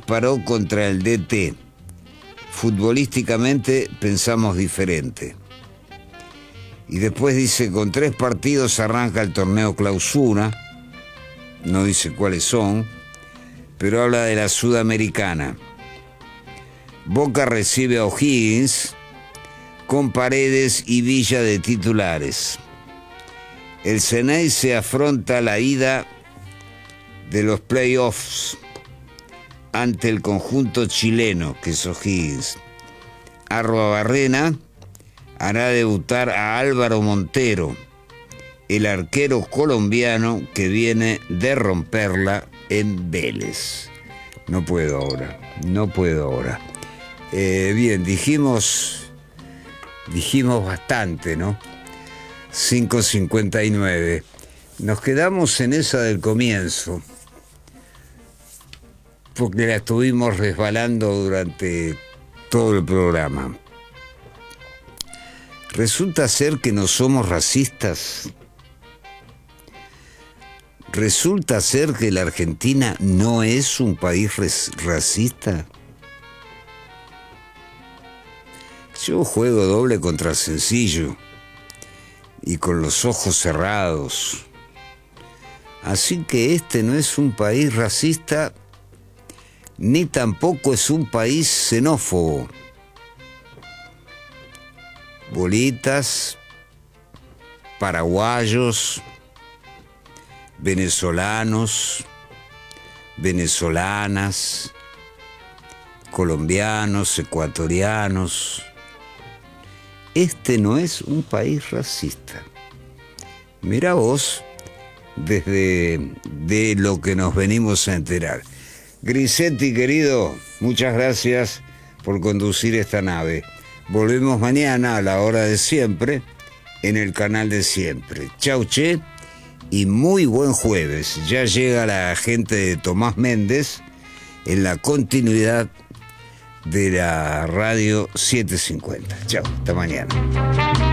disparó contra el DT. Futbolísticamente pensamos diferente. Y después dice, con 3 partidos arranca el torneo clausura. No dice cuáles son, pero habla de la Sudamericana. Boca recibe a O'Higgins con Paredes y Villa de titulares. El Ceneice afronta la ida de los playoffs ante el conjunto chileno, que es O'Higgins. Arruabarrena hará debutar a Álvaro Montero, el arquero colombiano que viene de romperla en Vélez. No puedo ahora. Bien, dijimos bastante, ¿no? 5:59. Nos quedamos en esa del comienzo, porque la estuvimos resbalando durante todo el programa. Resulta ser que no somos racistas. Resulta ser que la Argentina no es un país racista. Yo juego doble contra sencillo y con los ojos cerrados. Así que este no es un país racista, ni tampoco es un país xenófobo. Bolitas, paraguayos, venezolanos, venezolanas, colombianos, ecuatorianos. Este no es un país racista. Mira vos, desde de lo que nos venimos a enterar. Grisetti, querido, muchas gracias por conducir esta nave. Volvemos mañana a la hora de siempre, en el canal de siempre. Chau, che, y muy buen jueves. Ya llega la gente de Tomás Méndez en la continuidad de la radio 750. Chau, hasta mañana.